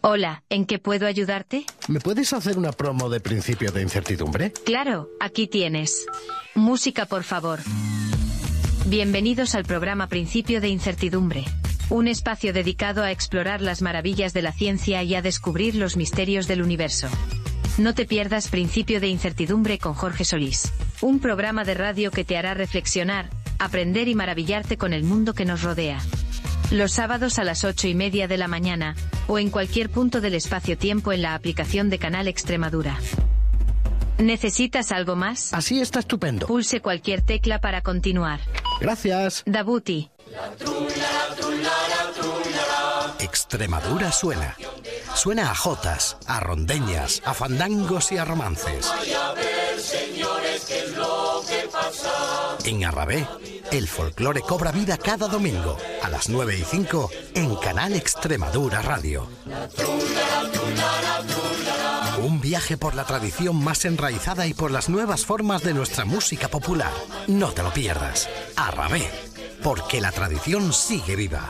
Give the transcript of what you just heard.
Hola, ¿en qué puedo ayudarte? ¿Me puedes hacer una promo de Principio de Incertidumbre? Claro, aquí tienes. Música, por favor. Bienvenidos al programa Principio de Incertidumbre. Un espacio dedicado a explorar las maravillas de la ciencia y a descubrir los misterios del universo. No te pierdas Principio de Incertidumbre con Jorge Solís. Un programa de radio que te hará reflexionar, aprender y maravillarte con el mundo que nos rodea. Los sábados a las 8:30 de la mañana, o en cualquier punto del espacio-tiempo en la aplicación de Canal Extremadura. ¿Necesitas algo más? Así está estupendo. Pulse cualquier tecla para continuar. Gracias. Dabuti. Extremadura suena. Suena a jotas, a rondeñas, a fandangos y a romances. En Arrabé, el folclore cobra vida cada domingo a las 9:05 en Canal Extremadura Radio. Un viaje por la tradición más enraizada y por las nuevas formas de nuestra música popular. No te lo pierdas. Arrabé, porque la tradición sigue viva.